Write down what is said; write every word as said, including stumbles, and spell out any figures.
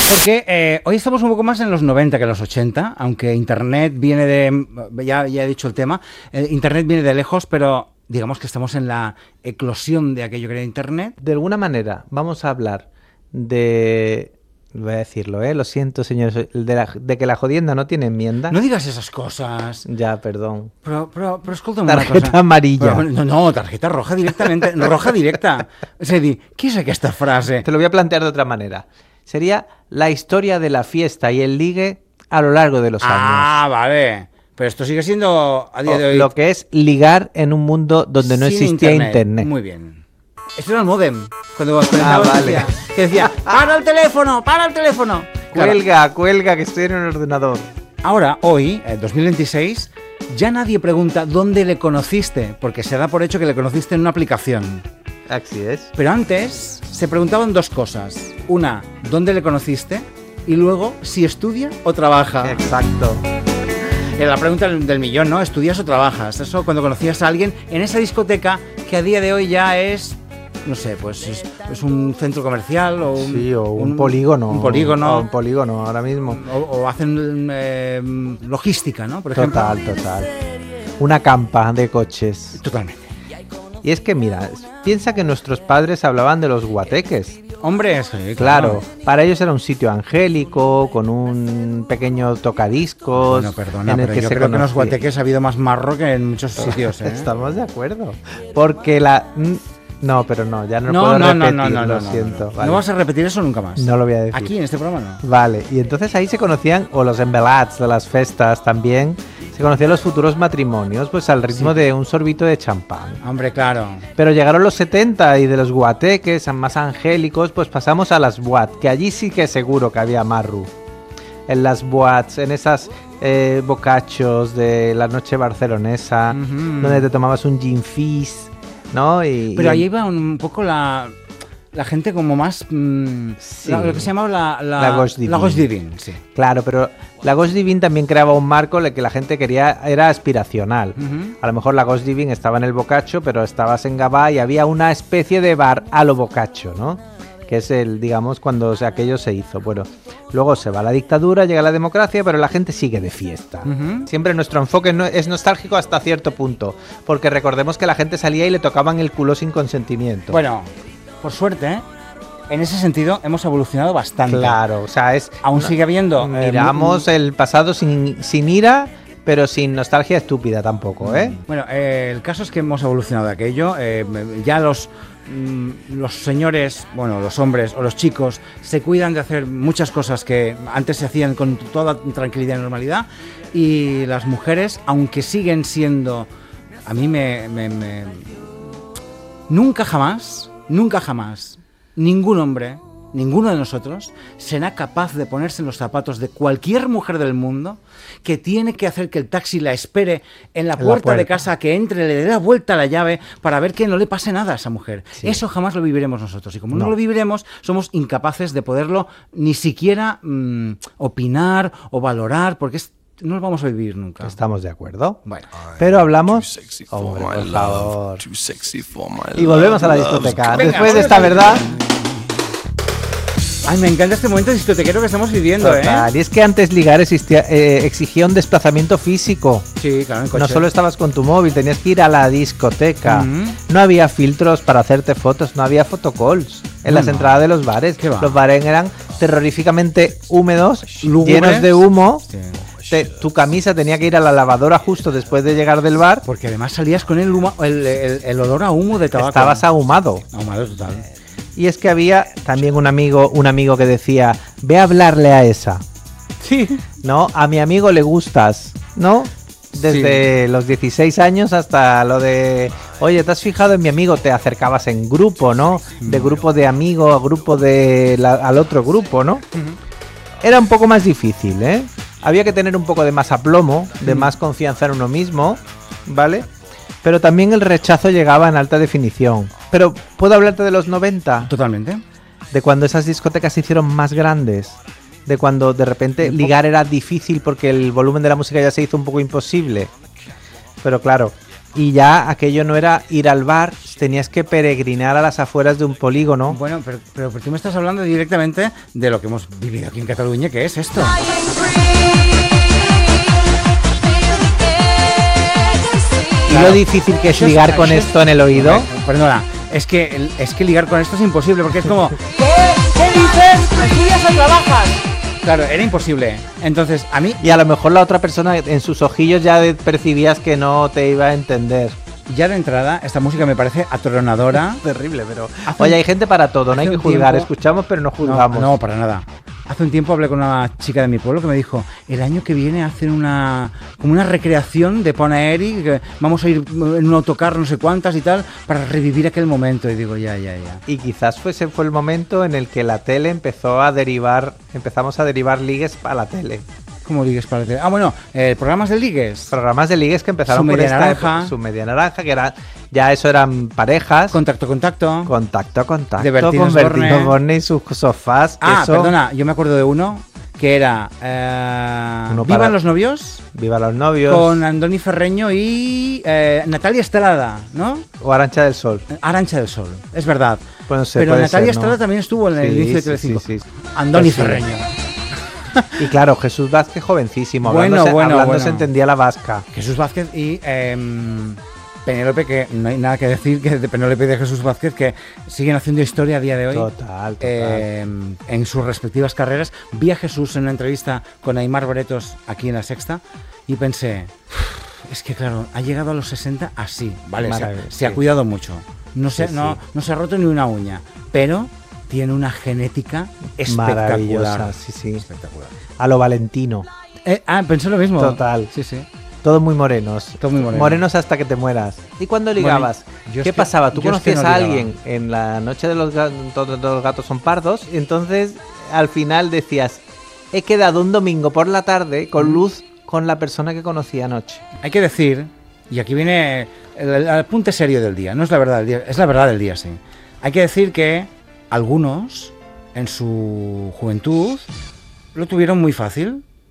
Porque eh, hoy estamos un poco más en los noventa que en los ochenta, aunque Internet viene de... Ya, ya he dicho el tema, eh, Internet viene de lejos, pero digamos que estamos en la eclosión de aquello que era Internet. De alguna manera vamos a hablar de... Voy a decirlo, ¿eh? Lo siento, señores, de, la, de que la jodienda no tiene enmienda. No digas esas cosas. Ya, perdón. Pero, pero, pero escolta'm una cosa. Tarjeta amarilla. Però, no, no, tarjeta roja directamente. Roja directa. És a dir, què és aquesta frase? Te lo voy a plantear de otra manera. Sería la historia de la fiesta y el ligue a lo largo de los años. Ah, vale. Pero esto sigue siendo a día O de hoy... lo que es ligar en un mundo donde no sin existía internet. internet. Muy bien. Esto era el modem. Cuando conectaba Ah, vale. decía, que decía, ¡para el teléfono! ¡Para el teléfono! Claro. Cuelga, cuelga, que estoy en el ordenador. Ahora, hoy, en dos mil veintiséis, ya nadie pregunta dónde le conociste, porque se da por hecho que le conociste en una aplicación. Así es. Pero antes se preguntaban dos cosas. Una, ¿dónde le conociste? Y luego, si estudia o trabaja. Exacto. Era la pregunta del, del millón, ¿no? ¿Estudias o trabajas? Eso cuando conocías a alguien en esa discoteca que a día de hoy ya es... No sé, pues es, es un centro comercial o un, Sí, o un, un polígono. Un polígono. O un polígono ahora mismo. O, o hacen eh, logística, ¿no? Por total, ejemplo. total. Una campa de coches. Totalmente. Y es que, mira, piensa que nuestros padres hablaban de los guateques. Hombre, sí, claro. claro. Para ellos era un sitio angélico, con un pequeño tocadiscos. No, perdona, en el pero que yo se creo que en los conocía. guateques ha habido más marro que en muchos sitios, ¿eh? Estamos de acuerdo. Porque la... No, pero no, ya no, No, puedo no, repetir, no, no, no, lo no, siento. no, no. Vale. No vas a repetir eso nunca más. No lo voy a decir. Aquí, en este programa, no. Vale, y entonces ahí se conocían, o los embelats de las festas también, se conocían los futuros matrimonios, pues al ritmo sí. de un sorbito de champán. Hombre, claro. Pero llegaron los setenta y de los guateques más angélicos, pues pasamos a las boat, que allí sí que seguro que había marru. En las boats, en esas eh, bocachos de la noche barcelonesa, uh-huh. donde te tomabas un gin fizz, ¿no? Y, Pero y ahí iba un poco la, la gente como más... Mmm, sí. la, lo que se llamaba la... La, la Ghost Divine. La Ghost Divine, sí. Claro, pero la Ghost Divine también creaba un marco en el que la gente quería... Era aspiracional. Uh-huh. A lo mejor la Ghost Divine estaba en el bocacho, pero estabas en Gabá y había una especie de bar a lo bocacho, ¿no? Que es el, digamos, cuando o sea, aquello se hizo. Bueno, luego se va la dictadura, llega la democracia, pero la gente sigue de fiesta. Uh-huh. Siempre nuestro enfoque no, es nostálgico hasta cierto punto, porque recordemos que la gente salía y le tocaban el culo sin consentimiento. Bueno, por suerte, ¿eh? En ese sentido hemos evolucionado bastante. Claro, o sea, es... Aún sigue habiendo... Miramos eh, el pasado sin, sin ira... pero sin nostalgia estúpida tampoco, ¿eh? Bueno, eh, el caso es que hemos evolucionado de aquello. Eh, ya los, mm, los señores, bueno, los hombres o los chicos se cuidan de hacer muchas cosas que antes se hacían con toda tranquilidad y normalidad. Y las mujeres, aunque siguen siendo... A mí me... me, me nunca jamás, nunca jamás, ningún hombre... Ninguno de nosotros será capaz de ponerse en los zapatos de cualquier mujer del mundo que tiene que hacer que el taxi la espere en la puerta, la puerta. de casa, que entre, le dé la vuelta a la llave para ver que no le pase nada a esa mujer. Sí. Eso jamás lo viviremos nosotros. Y como no, no lo viviremos, somos incapaces de poderlo ni siquiera mmm, opinar o valorar, porque es no lo vamos a vivir nunca. Estamos de acuerdo. Bueno. Pero hablamos... Hombre, por favor. Y volvemos a la discoteca. Venga, después de esta verdad... Ay, me encanta este momento discotequero que estamos viviendo, Total. ¿eh? Y es que antes ligar existía, eh, exigía un desplazamiento físico. Sí, claro, en coche. No solo estabas con tu móvil, tenías que ir a la discoteca. Uh-huh. No había filtros para hacerte fotos, no había photocalls en no, las no. entradas de los bares. Los bares eran terroríficamente húmedos, ¿Lúgubres? Llenos de humo. Sí. Te, tu camisa tenía que ir a la lavadora justo después de llegar del bar. Porque además salías con el, humo, el, el, el olor a humo de tabaco. Estabas ahumado. Ahumado total. Y es que había también un amigo, un amigo que decía, ve a hablarle a esa. Sí. ¿No? A mi amigo le gustas, ¿no? Desde sí. los dieciséis años hasta lo de, oye, ¿te has fijado en mi amigo? Te acercabas en grupo, ¿no? De grupo de amigo a grupo de la, al otro grupo, ¿no? Uh-huh. Era un poco más difícil, ¿eh? Había que tener un poco de más aplomo, de uh-huh. más confianza en uno mismo, ¿vale? Pero también el rechazo llegaba en alta definición. Pero, ¿puedo hablarte de los noventa? Totalmente. De cuando esas discotecas se hicieron más grandes. De cuando de repente ligar era difícil porque el volumen de la música ya se hizo un poco imposible. Pero claro, Y ya aquello no era ir al bar, tenías que peregrinar a las afueras de un polígono. Bueno, pero, pero, pero tú me estás hablando directamente de lo que hemos vivido aquí en Cataluña, que es esto. Y claro, lo difícil que es ligar con esto en el oído. Perdona, es que, es que ligar con esto es imposible, porque es como... ¿Qué? ¿Qué dices? ¿Estudias o trabajas? Claro, era imposible. Entonces, a mí... Y a lo mejor la otra persona en sus ojillos ya percibías que no te iba a entender. Ya de entrada, esta música me parece atronadora. Terrible, pero... Oye, hay gente para todo, no hay que juzgar. Tiempo... Escuchamos, pero no juzgamos. No, no, para nada. Hace un tiempo hablé con una chica de mi pueblo que me dijo, el año que viene hacen una como una recreación de Ponaeri, que vamos a ir en un autocar no sé cuántas y tal, para revivir aquel momento. Y digo, ya, ya, ya. Y quizás fuese fue el momento en el que la tele empezó a derivar, empezamos a derivar ligues a la tele. ¿Cómo ligues para la tele? Ah, bueno, eh, programas de ligues. Programas de ligues que empezaron Su por media esta naranja. Época, su media naranja, que era, ya eso eran parejas. Contacto, contacto. Contacto, contacto. De Bertín con Osborne. Bertín Osborne y sus sofás. Ah, eso... perdona, yo me acuerdo de uno que era eh, Uno Vivan para... los novios. Viva los novios. Con Andoni Ferreño y eh, Natalia Estrada, ¿no? O Arancha del Sol. Arancha del Sol, es verdad. Pues no sé, pero Natalia ser, Estrada ¿no? también estuvo en el sí, inicio de sí, Telecinco. Sí, sí. Andoni pues sí. Ferreño. Y claro, Jesús Vázquez jovencísimo. Bueno, hablando, se, bueno, hablando bueno. se entendía la vasca. Jesús Vázquez y eh, Penélope, que no hay nada que decir que de Penélope y de Jesús Vázquez, que siguen haciendo historia a día de hoy. Total, total. Eh, en sus respectivas carreras. Vi a Jesús en una entrevista con Aimar Boretos aquí en La Sexta y pensé, es que claro, ha llegado a los sesenta así, vale, se, se ha cuidado mucho. No se, sí, no, sí. no se ha roto ni una uña, pero tiene una genética espectacular. Sí, sí. Espectacular. A lo Valentino. Eh, ah, pensé lo mismo. Total. Sí, sí. Todos muy morenos. Todos muy morenos. Morenos hasta que te mueras. ¿Y cuándo ligabas? Bueno, ¿Qué pasaba? Que, ¿Tú conocías es que no a alguien en la noche de los, gatos, todos los gatos son pardos? Y entonces al final decías, he quedado un domingo por la tarde con luz con la persona que conocí anoche. Hay que decir, y aquí viene el, el apunte serio del día, no es la verdad del día, es la verdad del día, sí. Hay que decir que algunos en su juventud lo tuvieron muy fácil.